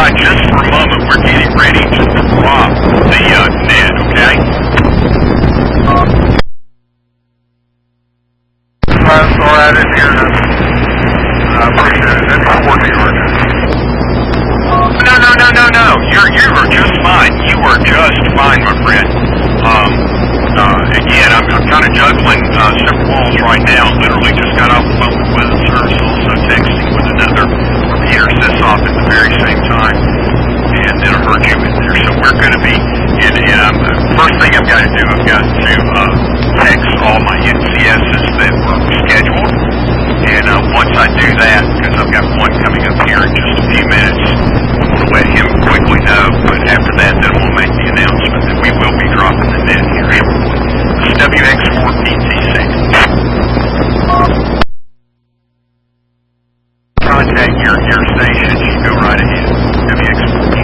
just for a moment, we're getting ready to drop the net, okay? That's all right in here. I appreciate it. It's 40 right No. You are just fine. You are just fine, my friend. Again, I'm kind of juggling several calls right now. Literally just got off the phone with weather service, also texting with another repeater sets off at the very same time. And then I heard you in there. So we're going to be, first thing I've got to do, I've got to text all my NCSs that were scheduled. And once I do that, because I've got one coming up here in just a few minutes, I'm going to let him quickly know. But after that, then we'll make the announcement that we will be dropping the net here shortly. This is WX4PT6. Contact your station. You go right ahead. WX4PT.